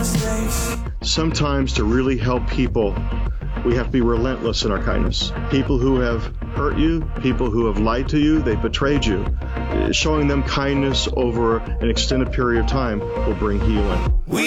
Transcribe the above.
mistakes. Sometimes to really help people, we have to be relentless in our kindness. People who have hurt you, people who have lied to you, they betrayed you. Showing them kindness over an extended period of time will bring healing.